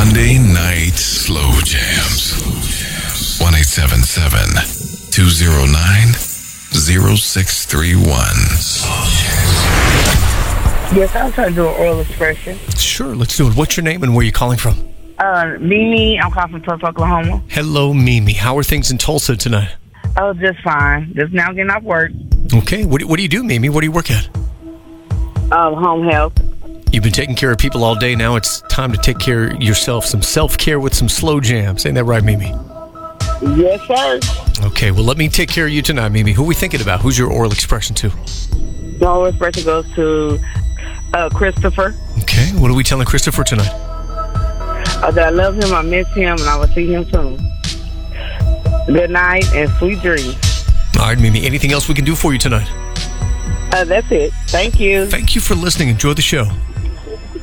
Monday Night Slow Jams. 1-877-209-0631. Yes, I'm trying to do an oral expression. Sure, let's do it. What's your name and where are you calling from? Mimi, I'm calling from Tulsa, Oklahoma. Hello, Mimi. How are things in Tulsa tonight? Oh, just fine. Just now getting off work. Okay. What do you do, Mimi? What do you work at? Home health. You've been taking care of people all day. Now it's time to take care of yourself. Some self-care with some slow jams. Ain't that right, Mimi? Yes, sir. Okay, well, let me take care of you tonight, Mimi. Who are we thinking about? Who's your oral expression to? The oral expression goes to Christopher. Okay, what are we telling Christopher tonight? That I love him, I miss him, and I will see him soon. Good night and sweet dreams. All right, Mimi. Anything else we can do for you tonight? That's it. Thank you. Thank you for listening. Enjoy the show.